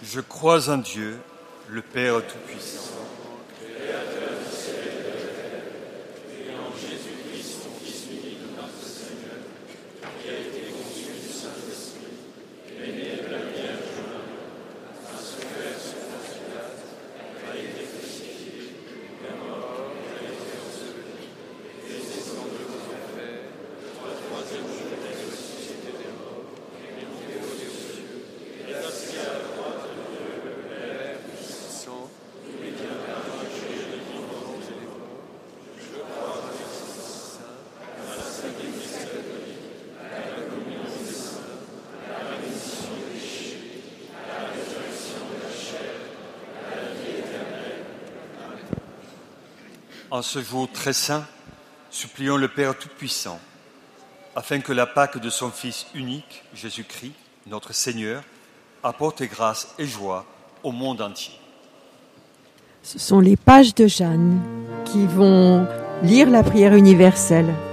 Je crois en Dieu, le Père Tout-Puissant, Créateur du ciel et de la terre, et en Jésus-Christ, son Fils unique, notre Seigneur, qui a été conçu du Saint-Esprit, est né de la Vierge Marie, a souffert sous Ponce Pilate, a été crucifié, est mort, a été enseveli, et descendu aux enfers, le troisième jour est ressuscité des morts, et monté aux cieux, et assis à la droite de Dieu, le Père Tout-Puissant, où il viendra juger les vivants et les morts. Je crois en l'Esprit Saint, à la Sainte Église catholique, à la communion des saints, à la rémission des péchés, à la résurrection de la chair, à la vie éternelle. Amen. en ce jour très saint, supplions le Père Tout-Puissant, afin que la Pâque de son Fils unique, Jésus-Christ, notre Seigneur, apporte grâce et joie au monde entier. Ce sont les pages de Jeanne qui vont lire la prière universelle.